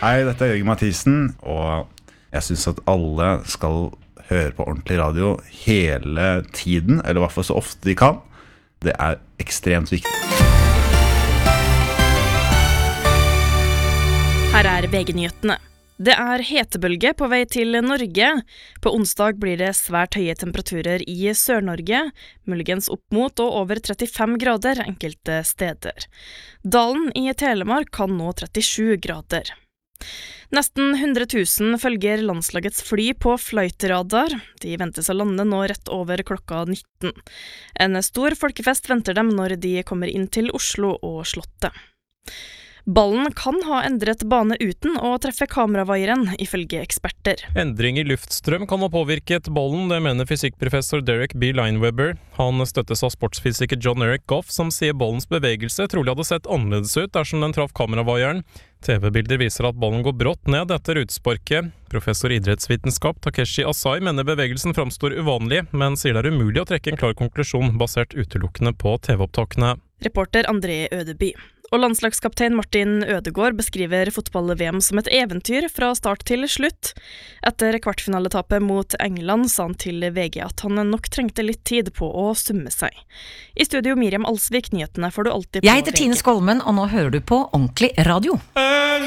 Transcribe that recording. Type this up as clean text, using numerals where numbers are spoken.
Hei, dette Jørgen Mathisen, og jeg synes at alle skal høre på ordentlig radio hele tiden, eller I hvert fall så ofte de kan. Det ekstremt viktig. Her VG-nyhetene. Det hetebølge på vei til Norge. På onsdag blir det svært høye temperaturer I Sør-Norge, muligens opp mot og over 35 grader enkelte steder. Dalen I Telemark kan nå 37 grader. Nesten 100 000 følger landslagets fly på flightradar. De ventes å lande nå rett over klokka 19. En stor folkefest venter dem når de kommer inn til Oslo og Slottet. Ballen kan ha endret bane uten å treffe kameravaieren, ifølge eksperter. Endring I luftstrøm kan ha påvirket ballen, det mener fysikkprofessor Derek B. Lineweber. Han støttes av sportsfysiker John Eric Goff, som sier ballens bevegelse trolig hadde sett annerledes ut dersom den traff kameravaieren. TV-bilder viser at ballen går brått ned etter utsparket. Professor I idrettsvitenskap Takeshi Asai mener bevegelsen framstår uvanlig, men sier det umulig å trekke en klar konklusjon basert utelukkende på TV-opptakene. Reporter André Ødeby. Og landslagskaptein Martin Ødegaard beskriver fotball-VM som et eventyr fra start til slutt. Etter kvartfinaletapet mot England sa han til VG at han nok trengte litt tid på å summe seg. I studio Miriam Alsvik, nyhetene får du alltid på VG. Jeg heter Tine Skolmen, og nå hører du på Ordentlig Radio.